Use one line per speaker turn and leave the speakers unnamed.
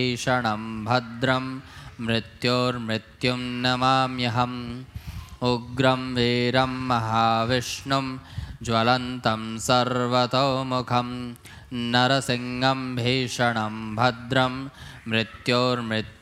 भीषणं भद्रं मृत्योर्मृत्युं नमाम्यहम् उग्रं वीरं महाविष्णुं ज्वलन्तं सर्वतोमुखं नरसिंहं भीषणं भद्रं मृत्योर्मृत्युं